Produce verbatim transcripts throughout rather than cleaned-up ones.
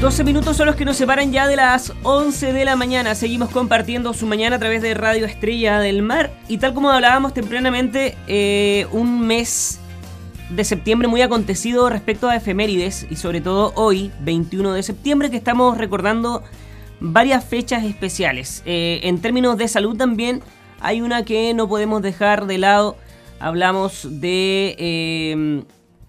doce minutos son los que nos separan ya de las once de la mañana. Seguimos compartiendo su mañana a través de Radio Estrella del Mar. Y tal como hablábamos tempranamente, eh, un mes de septiembre muy acontecido respecto a efemérides. Y sobre todo hoy, veintiuno de septiembre, que estamos recordando varias fechas especiales. Eh, en términos de salud también hay una que no podemos dejar de lado. Hablamos de eh,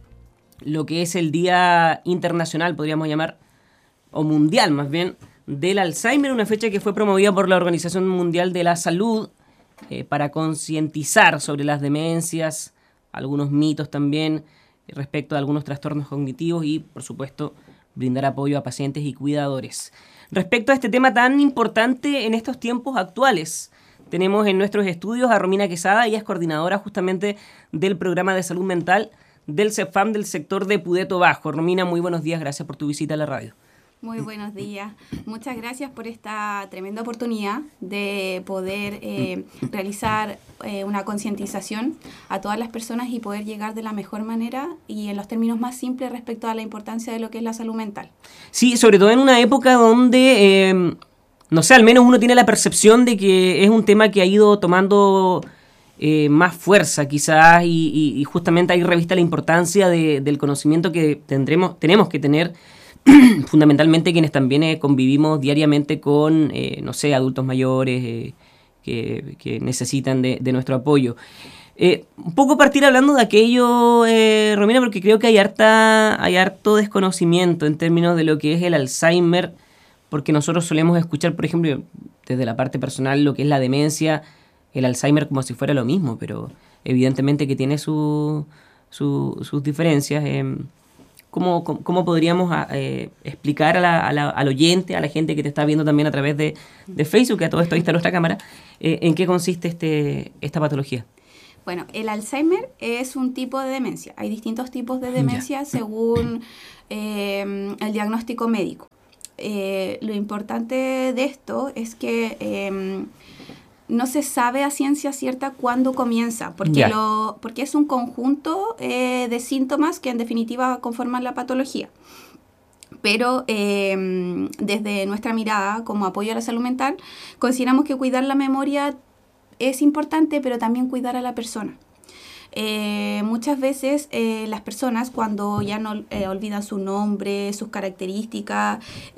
lo que es el Día Internacional, podríamos llamar, o mundial más bien, del Alzheimer, una fecha que fue promovida por la Organización Mundial de la Salud eh, para concientizar sobre las demencias, algunos mitos también respecto a algunos trastornos cognitivos y, por supuesto, brindar apoyo a pacientes y cuidadores. Respecto a este tema tan importante en estos tiempos actuales, tenemos en nuestros estudios a Romina Quesada. Ella es coordinadora justamente del programa de salud mental del CEFAM del sector de Pudeto Bajo. Romina, muy buenos días, gracias por tu visita a la radio. Muy buenos días. Muchas gracias por esta tremenda oportunidad de poder eh, realizar eh, una concientización a todas las personas y poder llegar de la mejor manera y en los términos más simples respecto a la importancia de lo que es la salud mental. Sí, sobre todo en una época donde, eh, no sé, al menos uno tiene la percepción de que es un tema que ha ido tomando eh, más fuerza quizás y, y, y justamente ahí revista la importancia de, del conocimiento que tendremos, tenemos que tener fundamentalmente quienes también eh, convivimos diariamente con, eh, no sé, adultos mayores eh, que, que necesitan de, de nuestro apoyo. Eh, un poco partir hablando de aquello, eh, Romina, porque creo que hay, harta, hay harto desconocimiento en términos de lo que es el Alzheimer, porque nosotros solemos escuchar, por ejemplo, desde la parte personal, lo que es la demencia, el Alzheimer como si fuera lo mismo, pero evidentemente que tiene su, su, sus diferencias. Eh, ¿Cómo, cómo, cómo podríamos eh, explicar a la, a la, al oyente, a la gente que te está viendo también a través de, de Facebook, que a todo esto ahí está nuestra cámara, eh, en qué consiste este, esta patología? Bueno, el Alzheimer es un tipo de demencia. Hay distintos tipos de demencia según eh, el diagnóstico médico. Eh, lo importante de esto es que eh, no se sabe a ciencia cierta cuándo comienza, porque, lo, porque es un conjunto eh, de síntomas que en definitiva conforman la patología. Pero eh, desde nuestra mirada como apoyo a la salud mental, consideramos que cuidar la memoria es importante, pero también cuidar a la persona. Eh, muchas veces eh, las personas cuando ya no eh, olvidan su nombre, sus características,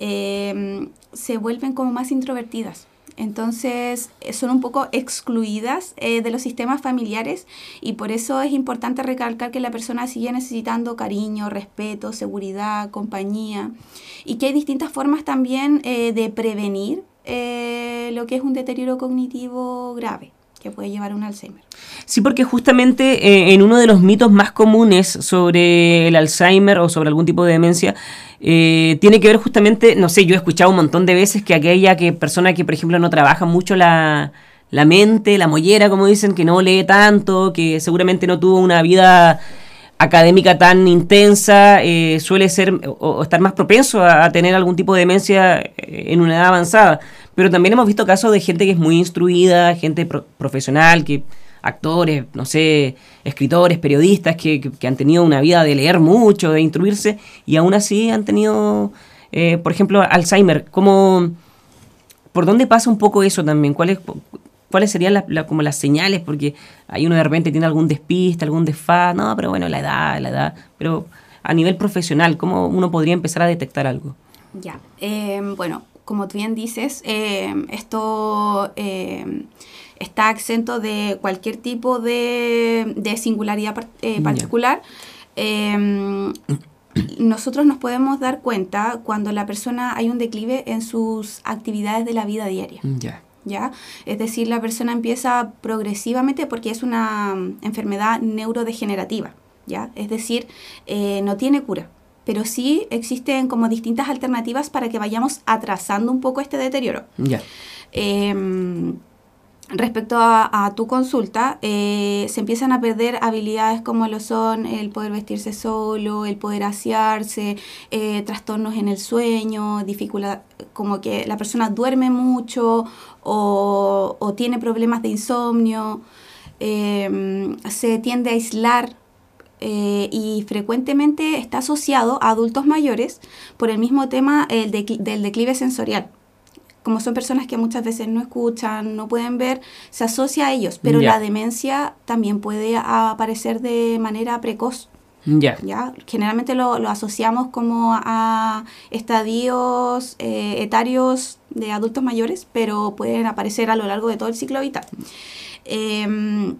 eh, se vuelven como más introvertidas. Entonces son un poco excluidas eh, de los sistemas familiares y por eso es importante recalcar que la persona sigue necesitando cariño, respeto, seguridad, compañía y que hay distintas formas también eh, de prevenir eh, lo que es un deterioro cognitivo grave que puede llevar a un Alzheimer. Sí, porque justamente eh, en uno de los mitos más comunes sobre el Alzheimer o sobre algún tipo de demencia eh, tiene que ver justamente, no sé, yo he escuchado un montón de veces que aquella que persona que, por ejemplo, no trabaja mucho la, la mente, la mollera, como dicen, que no lee tanto, que seguramente no tuvo una vida académica tan intensa, eh, suele ser o, o estar más propenso a, a tener algún tipo de demencia en una edad avanzada. Pero también hemos visto casos de gente que es muy instruida, gente pro- profesional, que actores, no sé, escritores, periodistas, que, que, que han tenido una vida de leer mucho, de instruirse, y aún así han tenido, eh, por ejemplo, Alzheimer. ¿Cómo, ¿Por dónde pasa un poco eso también? ¿Cuáles, cuáles serían la, la, como las señales? Porque hay uno de repente tiene algún despiste, algún desfaz, no, pero bueno, la edad, la edad. Pero a nivel profesional, ¿cómo uno podría empezar a detectar algo? Ya, eh, bueno, como tú bien dices, eh, esto eh, está exento de cualquier tipo de, de singularidad eh, particular. Yeah. Eh, nosotros nos podemos dar cuenta cuando la persona hay un declive en sus actividades de la vida diaria. Yeah. ¿Ya? Es decir, la persona empieza progresivamente porque es una enfermedad neurodegenerativa, ¿ya? Es decir, eh, no tiene cura. Pero sí existen como distintas alternativas para que vayamos atrasando un poco este deterioro. Yeah. Eh, respecto a, a tu consulta, eh, se empiezan a perder habilidades como lo son el poder vestirse solo, el poder asearse, eh, trastornos en el sueño, dificultad, como que la persona duerme mucho o, o tiene problemas de insomnio, eh, se tiende a aislar eh, y frecuentemente está asociado a adultos mayores por el mismo tema el de, del declive sensorial. Como son personas que muchas veces no escuchan, no pueden ver, se asocia a ellos, pero yeah. la demencia también puede aparecer de manera precoz. Yeah. ¿Ya? Generalmente lo, lo asociamos como a estadios eh, etarios de adultos mayores, pero pueden aparecer a lo largo de todo el ciclo vital. Eh,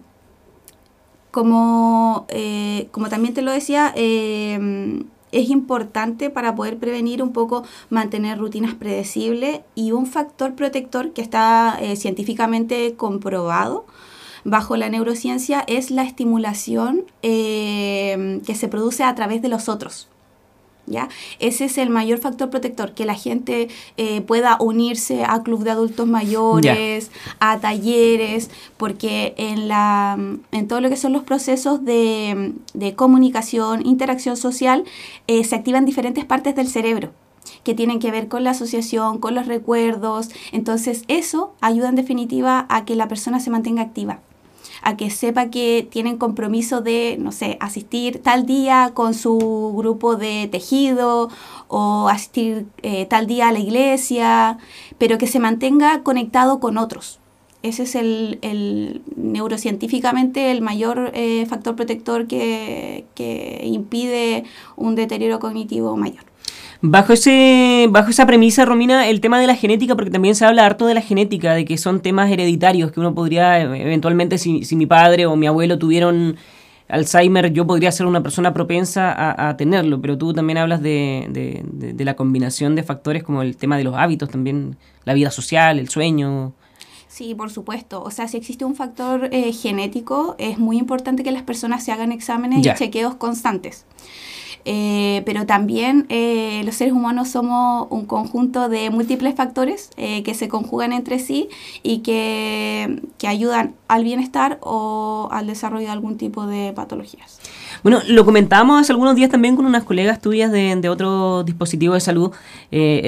como, eh, como también te lo decía, eh, es importante para poder prevenir un poco mantener rutinas predecibles, y un factor protector que está eh, científicamente comprobado bajo la neurociencia es la estimulación eh, que se produce a través de los otros. ¿Ya? Ese es el mayor factor protector, que la gente eh, pueda unirse a club de adultos mayores, yeah. a talleres, porque en, la, en todo lo que son los procesos de, de comunicación, interacción social, eh, se activan diferentes partes del cerebro que tienen que ver con la asociación, con los recuerdos. Entonces eso ayuda en definitiva a que la persona se mantenga activa, a que sepa que tienen compromiso de, no sé, asistir tal día con su grupo de tejido o asistir eh, tal día a la iglesia, pero que se mantenga conectado con otros. Ese es el, el neurocientíficamente el mayor eh, factor protector que, que impide un deterioro cognitivo mayor. Bajo ese bajo esa premisa, Romina, el tema de la genética, porque también se habla harto de la genética, de que son temas hereditarios, que uno podría, eventualmente, si, si mi padre o mi abuelo tuvieron Alzheimer, yo podría ser una persona propensa a, a tenerlo, pero tú también hablas de, de, de, de la combinación de factores como el tema de los hábitos, también la vida social, el sueño. Sí, por supuesto. O sea, si existe un factor eh, genético, es muy importante que las personas se hagan exámenes ya. y chequeos constantes. Eh, pero también eh, los seres humanos somos un conjunto de múltiples factores eh, que se conjugan entre sí y que, que ayudan al bienestar o al desarrollo de algún tipo de patologías. Bueno, lo comentábamos hace algunos días también con unas colegas tuyas de, de otro dispositivo de salud, eh,